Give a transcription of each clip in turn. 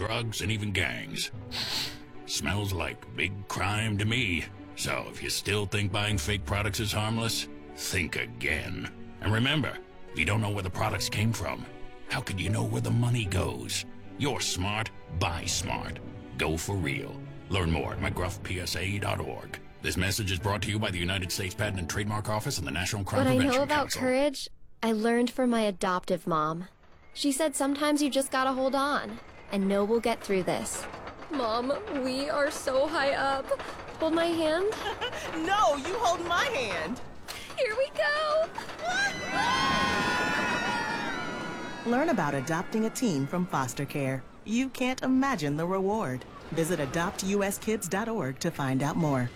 drugs, and even gangs. Smells like big crime to me. So if you still think buying fake products is harmless, think again. And remember, if you don't know where the products came from, how could you know where the money goes? You're smart, buy smart. Go for real. Learn more at mcgruffpsa.org. This message is brought to you by the United States Patent and Trademark Office and the National Crime Prevention Council. What I know about courage, I learned from my adoptive mom. She said sometimes you just gotta hold on, and know we'll get through this. Mom, we are so high up. Hold my hand? No, you hold my hand. Here we go! Learn about adopting a teen from foster care. You can't imagine the reward. Visit adoptuskids.org to find out more.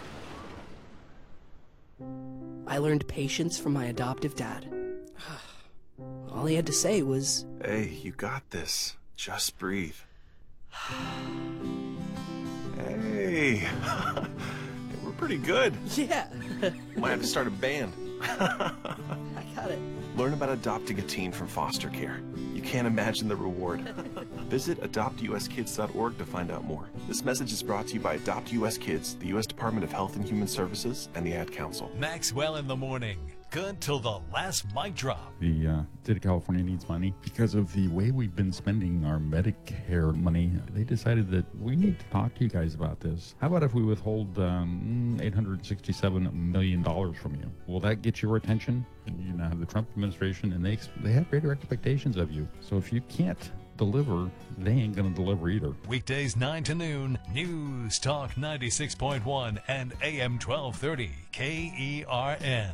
I learned patience from my adoptive dad. All he had to say was, "Hey, you got this. Just breathe." Hey, we're pretty good. yeah. Might have to start a band. I got it. Learn about adopting a teen from foster care. You can't imagine the reward. Visit adoptuskids.org to find out more. This message is brought to you by Adopt US Kids, the U.S. Department of Health and Human Services, and the Ad Council. Maxwell in the morning. Good till the last mic drop. The state of California needs money because of the way we've been spending our Medicare money. They decided that we need to talk to you guys about this. How about if we withhold $867 million from you? Will that get your attention? You now have the Trump administration, and they have greater expectations of you. So if you can't deliver, they ain't going to deliver either. Weekdays 9 to noon, News Talk 96.1 and AM 1230 KERN.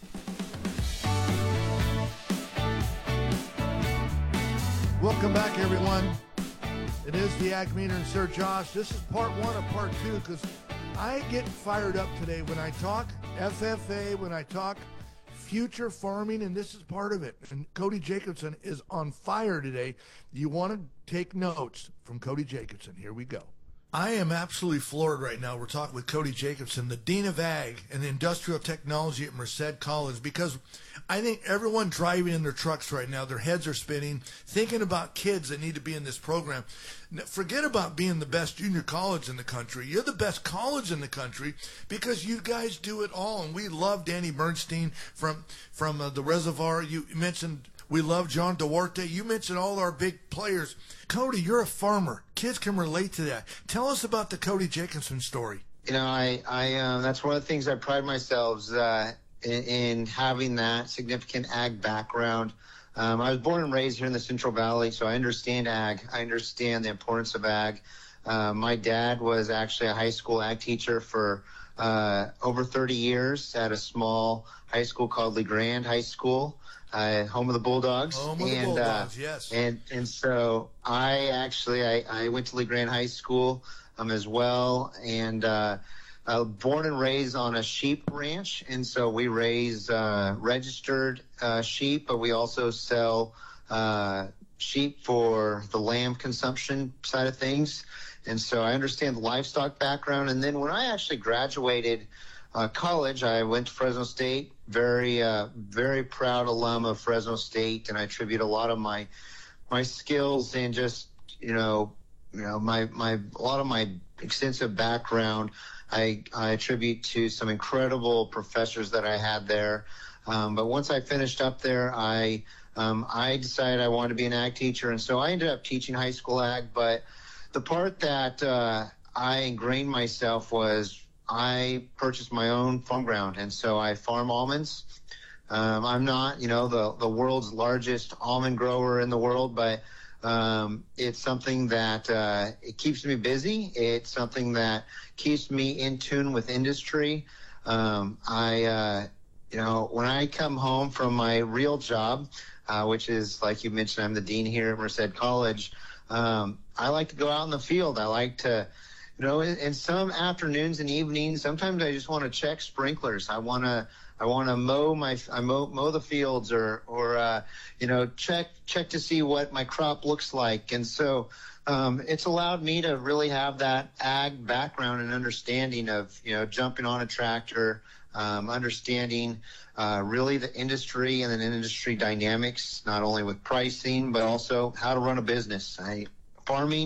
Welcome back, everyone. It is the Ag Meter and Sir Josh. This is part one of part two because I get fired up today when I talk FFA, when I talk future farming, and this is part of it. And Cody Jacobson is on fire today. You want to take notes from Cody Jacobson. Here we go. I am absolutely floored right now. We're talking with Cody Jacobson, the Dean of Ag and Industrial Technology at Merced College, because I think everyone driving in their trucks right now, their heads are spinning, thinking about kids that need to be in this program. Now, forget about being the best junior college in the country. You're the best college in the country because you guys do it all. And we love Danny Bernstein from the Reservoir. You mentioned we love John Duarte. You mentioned all our big players. Cody, you're a farmer. Kids can relate to that. Tell us about the Cody Jacobson story. You know, I that's one of the things I pride myself in having that significant ag background. I was born and raised here in the Central Valley, so I understand ag. I understand the importance of ag. My dad was actually a high school ag teacher for over 30 years at a small high school called LeGrand High School. Home of the Bulldogs. Home of the Bulldogs, yes. And so I went to LeGrand High School as well, and born and raised on a sheep ranch, and so we raise registered sheep, but we also sell sheep for the lamb consumption side of things. And so I understand the livestock background. And then when I actually graduated college, I went to Fresno State. Very proud alum of Fresno State, and I attribute a lot of my skills and just a lot of my extensive background I attribute to some incredible professors that I had there. But once I finished up there, I decided I wanted to be an ag teacher, and so I ended up teaching high school ag. But the part that I ingrained myself was I purchased my own farm ground, and so I farm almonds. I'm not, the world's largest almond grower in the world, but it's something that it keeps me busy. It's something that keeps me in tune with industry. When I come home from my real job, which is, like you mentioned, I'm the dean here at Merced College. I like to go out in the field. I like to, in some afternoons and evenings, sometimes I just want to check sprinklers. I want to mow the fields or check to see what my crop looks like. And so it's allowed me to really have that ag background and understanding of, jumping on a tractor, understanding really the industry and then industry dynamics, not only with pricing, but also how to run a business. Farming